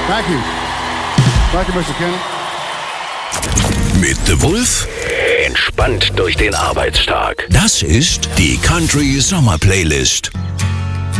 Thank you. Thank you, Mr. Kenny. Mit The Wolf Entspannt durch den Arbeitstag. Das ist die Country Sommer Playlist.